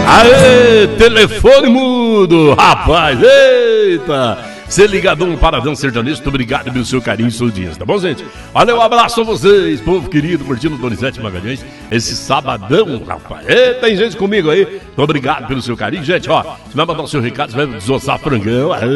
Aê, telefone mudo, rapaz, eita. Ser ligadão para Paradão Sertanejo, muito obrigado pelo seu carinho e sua audiência, tá bom, gente? Olha, um abraço a vocês, povo querido, curtindo Donizete Magalhães, esse sabadão, rapaz. Tem gente comigo aí, muito obrigado pelo seu carinho, gente, ó, você vai mandar o seu recado, você vai desossar frangão,